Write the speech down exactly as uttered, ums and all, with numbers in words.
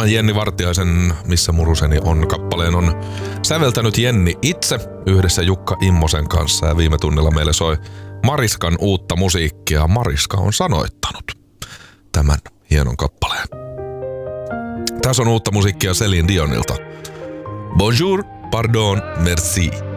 Tämän Jenni Vartiaisen Missä muruseni on kappaleen on säveltänyt Jenni itse yhdessä Jukka Immosen kanssa ja viime tunnilla meille soi Mariskan uutta musiikkia. Mariska on sanoittanut tämän hienon kappaleen. Tässä on uutta musiikkia Céline Dionilta. Bonjour, pardon, merci.